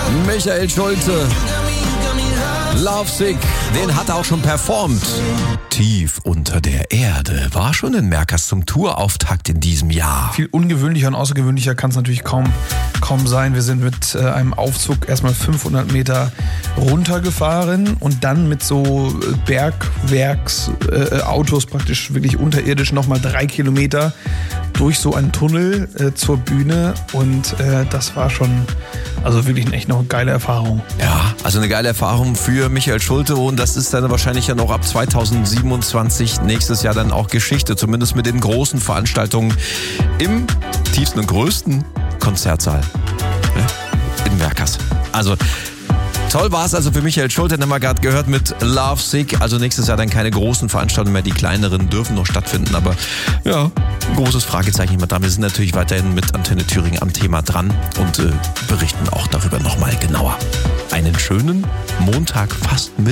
Michael Schulte. Lovesick, den hat er auch schon performt. Tief unter der Erde war schon in Merkers zum Tourauftakt in diesem Jahr. Viel ungewöhnlicher und außergewöhnlicher kann es natürlich kaum sein. Wir sind mit einem Aufzug erstmal 500 Meter runtergefahren und dann mit so Bergwerksautos praktisch wirklich unterirdisch nochmal 3 Kilometer durch so einen Tunnel zur Bühne und das war schon also wirklich echt noch eine geile Erfahrung. Ja, also eine geile Erfahrung für Michael Schulte und das ist dann wahrscheinlich ja noch ab 2027 nächstes Jahr dann auch Geschichte, zumindest mit den großen Veranstaltungen im tiefsten und größten Konzertsaal in Merkers. Also toll war es also für Michael Schulte, den haben wir gerade gehört mit Lovesick. Also nächstes Jahr dann keine großen Veranstaltungen mehr, die kleineren dürfen noch stattfinden. Aber ja, ein großes Fragezeichen immer dran. Wir sind natürlich weiterhin mit Antenne Thüringen am Thema dran und berichten auch darüber nochmal genauer. Einen schönen Montag fast mit